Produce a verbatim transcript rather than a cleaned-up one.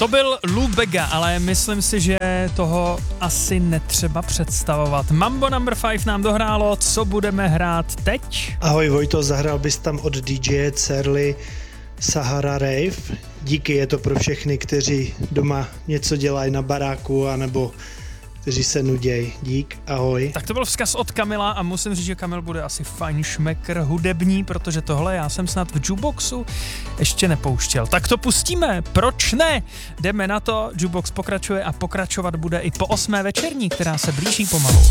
To byl Lou Bega, ale myslím si, že toho asi netřeba představovat. Mambo number five nám dohrálo, co budeme hrát teď? Ahoj Vojto, zahrál bys tam od D J Cerly Sahara Rave. Díky, je to pro všechny, kteří doma něco dělají na baráku, anebo kteří se nudějí. Dík, ahoj. Tak to byl vzkaz od Kamila a musím říct, že Kamil bude asi fajn šmekr hudební, protože tohle já jsem snad v jukeboxu ještě nepouštěl. Tak to pustíme, proč ne? Jdeme na to, jukebox pokračuje a pokračovat bude i po osmé večerní, která se blíží pomalu.